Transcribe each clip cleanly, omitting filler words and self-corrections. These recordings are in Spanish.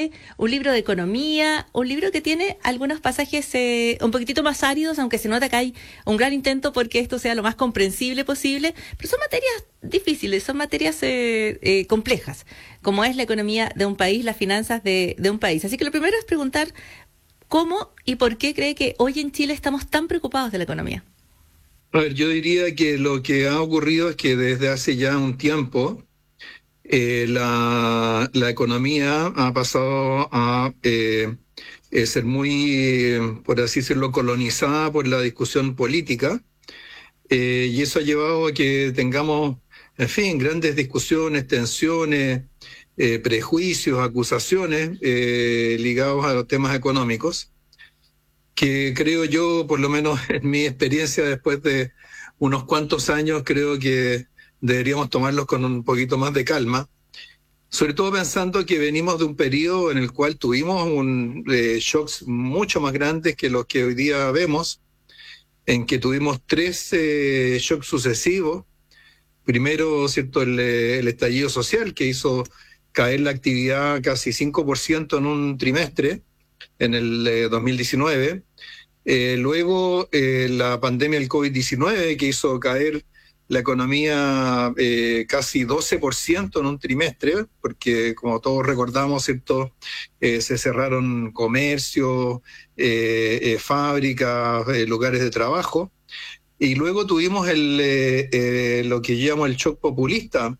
Chile, un libro de economía, un libro que tiene algunos pasajes un poquitito más áridos, aunque se nota que hay un gran intento porque esto sea lo más comprensible posible, pero son materias difíciles, son materias complejas, como es la economía de un país, las finanzas de un país. Así que lo primero es preguntar cómo y por qué cree que hoy en Chile estamos tan preocupados de la economía. A ver, yo diría que lo que ha ocurrido es que desde hace ya un tiempo la economía ha pasado a ser muy, por así decirlo, colonizada por la discusión política, y eso ha llevado a que tengamos, en fin, grandes discusiones, tensiones, prejuicios, acusaciones ligados a los temas económicos, que creo yo, por lo menos en mi experiencia después de unos cuantos años, creo que deberíamos tomarlos con un poquito más de calma, sobre todo pensando que venimos de un periodo en el cual tuvimos shocks mucho más grandes que los que hoy día vemos, en que tuvimos tres shocks sucesivos. Primero, ¿cierto?, el estallido social, que hizo caer la actividad casi 5% en un trimestre, en el 2019. Luego, la pandemia del COVID-19, que hizo caer la economía casi 12% en un trimestre, porque como todos recordamos, ¿cierto?, se cerraron comercios, fábricas, lugares de trabajo. Y luego tuvimos lo que llamo el shock populista,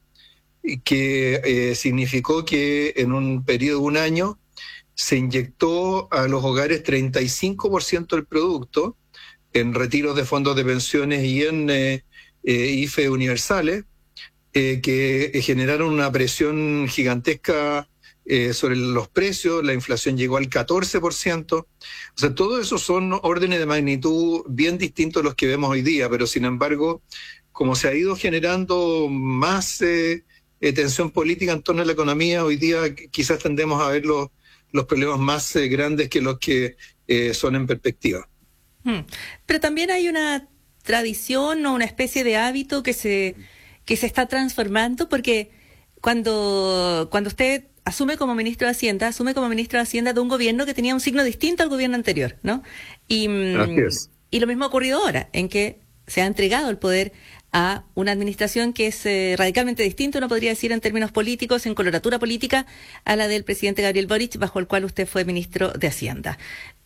que significó que en un periodo de un año se inyectó a los hogares 35% del producto en retiros de fondos de pensiones y en IFE universales, que generaron una presión gigantesca sobre los precios. La inflación llegó al 14%. O sea, todo eso son órdenes de magnitud bien distintos a los que vemos hoy día, pero sin embargo, como se ha ido generando más tensión política en torno a la economía, hoy día quizás tendemos a ver los problemas más grandes que los que son en perspectiva. Pero también hay una tradición o una especie de hábito que se está transformando, porque cuando usted asume como ministro de Hacienda de un gobierno que tenía un signo distinto al gobierno anterior, ¿no? Así es. Y lo mismo ha ocurrido ahora, en que se ha entregado el poder a una administración que es radicalmente distinta, uno podría decir en términos políticos, en coloratura política, a la del presidente Gabriel Boric, bajo el cual usted fue ministro de Hacienda.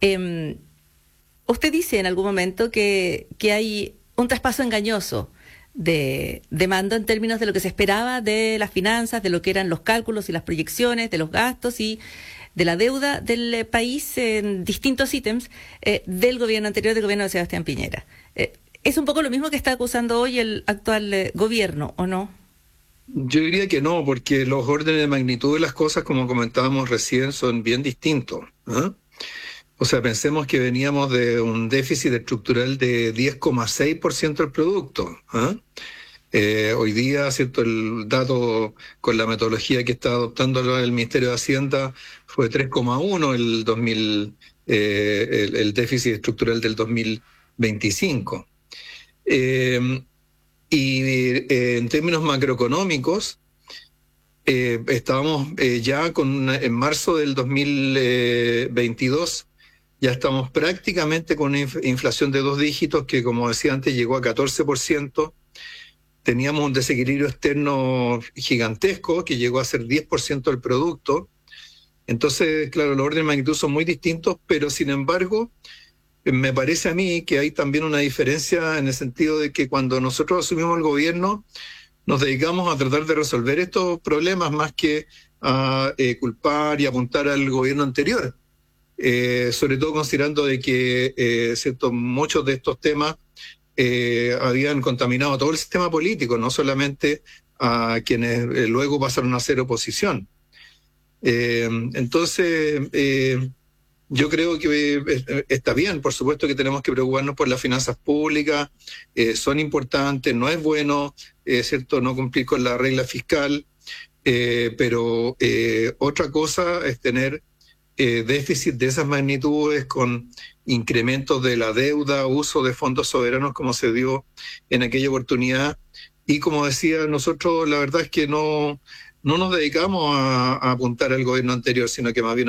Usted dice en algún momento que hay un traspaso engañoso de mando en términos de lo que se esperaba de las finanzas, de lo que eran los cálculos y las proyecciones, de los gastos y de la deuda del país en distintos ítems del gobierno anterior, del gobierno de Sebastián Piñera. ¿Es un poco lo mismo que está acusando hoy el actual gobierno, o no? Yo diría que no, porque los órdenes de magnitud de las cosas, como comentábamos recién, son bien distintos, ¿eh? O sea, pensemos que veníamos de un déficit estructural de 10,6% del producto, ¿eh? Hoy día, ¿cierto?, el dato con la metodología que está adoptando el Ministerio de Hacienda fue 3,1 el déficit estructural del 2025. En términos macroeconómicos, estábamos ya en marzo del 2022, ya estamos prácticamente con una inflación de 2 dígitos que, como decía antes, llegó a 14%. Teníamos un desequilibrio externo gigantesco que llegó a ser 10% del producto. Entonces, claro, los órdenes de magnitud son muy distintos, pero sin embargo, me parece a mí que hay también una diferencia en el sentido de que cuando nosotros asumimos el gobierno, nos dedicamos a tratar de resolver estos problemas más que a culpar y apuntar al gobierno anterior. Sobre todo considerando de que ¿cierto?, muchos de estos temas habían contaminado todo el sistema político, no solamente a quienes luego pasaron a ser oposición. Entonces, yo creo que está bien, por supuesto que tenemos que preocuparnos por las finanzas públicas, son importantes, no es bueno, ¿cierto?, no cumplir con la regla fiscal, pero otra cosa es tener déficit de esas magnitudes con incrementos de la deuda, uso de fondos soberanos como se dio en aquella oportunidad. Y como decía, nosotros la verdad es que no nos dedicamos a apuntar al gobierno anterior, sino que más bien